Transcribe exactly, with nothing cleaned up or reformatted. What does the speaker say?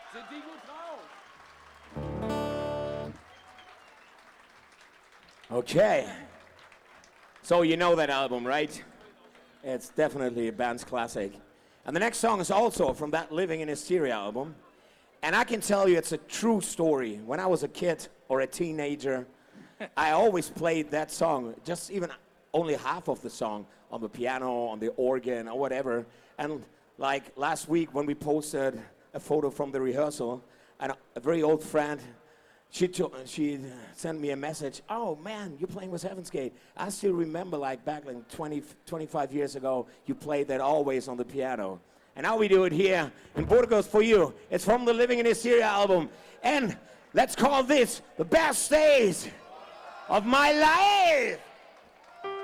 Sind die gut drauf? Okay. So you know that album, right? It's definitely a band's classic. And the next song is also from that Living in Hysteria album. And I can tell you it's a true story. When I was a kid or a teenager, I always played that song, just even only half of the song, on the piano, on the organ, or whatever. And like last week when we posted a photo from the rehearsal, and a very old friend, she to, she sent me a message. Oh man, you're playing with Heaven's Gate. I still remember, like back like twenty, twenty-five years ago, you played that always on the piano. And now we do it here in Burgos for you. It's from the Living in Hysteria album. And let's call this the best days of my life.